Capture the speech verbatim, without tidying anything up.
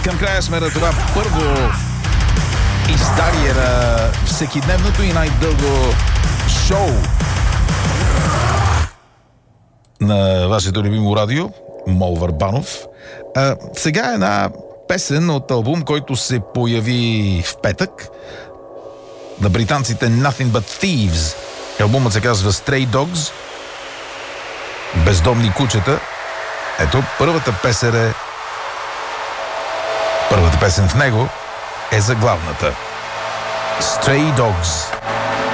Към края сме на това първо издание на всекидневното и най-дълго шоу на вашето любимо радио, Мол Върбанов. А, сега е една песен от албум, който се появи в петък на британците Nothing But Thieves. Албумът се казва Stray Dogs, бездомни кучета. Ето, първата песен е Първата песен в него е заглавната Stray Dogs.